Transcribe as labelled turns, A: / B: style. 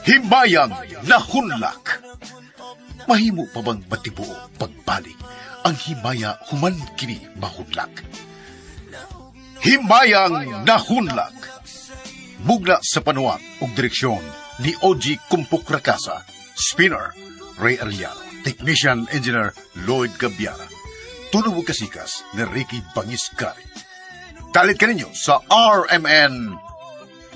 A: Himayang nahunlak. Mahimo pa bang matibuo pagbalik ang himaya human kini mahunlak? Himayang nahunlak. Mugna sa panuwat ug direksyon ni O.G. Kumpuk Rakasa, Spinner Ray Arellano, Technician Engineer Lloyd Gabiara, tunog kasikas ni Ricky Bangiscari. Kalit kaninyo sa RMN